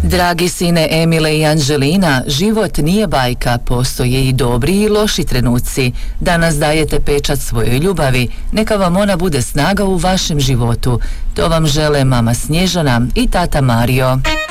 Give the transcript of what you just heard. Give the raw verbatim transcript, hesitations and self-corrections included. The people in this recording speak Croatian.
Dragi sine Emile i Anđelina, život nije bajka, postoje i dobri i loši trenuci. Danas dajete pečat svojoj ljubavi, neka vam ona bude snaga u vašem životu. To vam žele mama Snježana i tata Mario.